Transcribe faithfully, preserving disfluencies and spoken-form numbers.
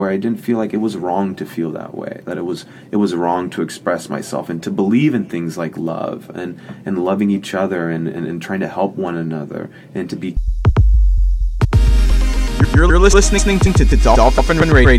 where I didn't feel like it was wrong to feel that way, that it was it was wrong to express myself and to believe in things like love and, and loving each other and, and, and trying to help one another and to be. You're listening to the Dolphin Radio.